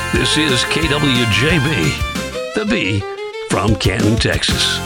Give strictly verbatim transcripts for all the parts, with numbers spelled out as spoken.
This is K W J B, the B from Canton, Texas.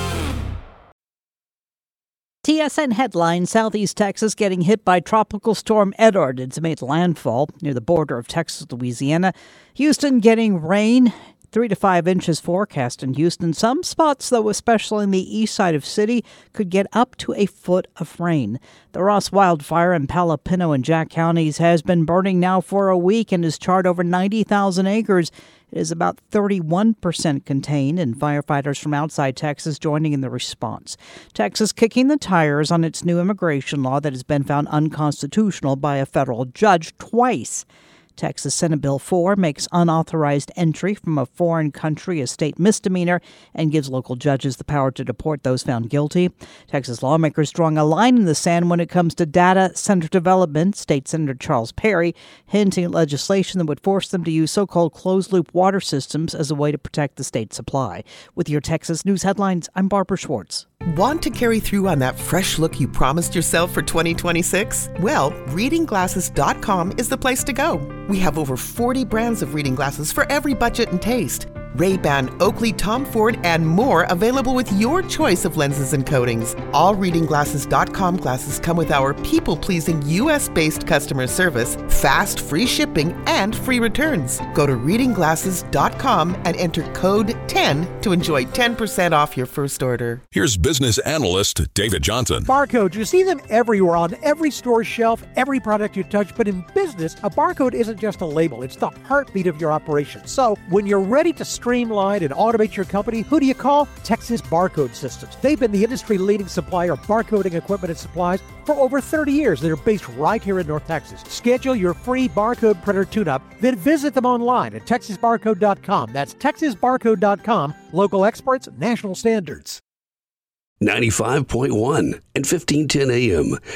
T S N headline: Southeast Texas getting hit by Tropical Storm Edward. It's made landfall near the border of Texas, Louisiana. Houston getting rain. Three to five inches forecast in Houston. Some spots, though, especially in the east side of city, could get up to a foot of rain. The Ross wildfire in Palo Pinto and Jack counties has been burning now for a week and has charred over ninety thousand acres. It is about thirty-one percent contained, and firefighters from outside Texas joining in the response. Texas kicking the tires on its new immigration law that has been found unconstitutional by a federal judge twice. Texas Senate Bill four makes unauthorized entry from a foreign country a state misdemeanor and gives local judges the power to deport those found guilty. Texas lawmakers drawing a line in the sand when it comes to data center development. State Senator Charles Perry hinting at legislation that would force them to use so-called closed-loop water systems as a way to protect the state supply. With your Texas News headlines, I'm Barbara Schwartz. Want to carry through on that fresh look you promised yourself for twenty twenty-six? Well, reading glasses dot com is the place to go. We have over forty brands of reading glasses for every budget and taste. Ray-Ban, Oakley, Tom Ford, and more available with your choice of lenses and coatings. All reading glasses dot com glasses come with our people-pleasing U S-based customer service, fast, free shipping, and free returns. Go to reading glasses dot com and enter code ten to enjoy ten percent off your first order. Here's business analyst David Johnson. Barcodes, you see them everywhere on every store shelf, every product you touch. But in business, a barcode isn't just a label. It's the heartbeat of your operation. So when you're ready to streamline and automate your company, who do you call? Texas Barcode Systems. They've been the industry-leading supplier of barcoding equipment and supplies for over thirty years. They're based right here in North Texas. Schedule your free barcode printer tune-up, then visit them online at texas barcode dot com. That's texas barcode dot com. Local experts, national standards. ninety-five point one and fifteen ten A M.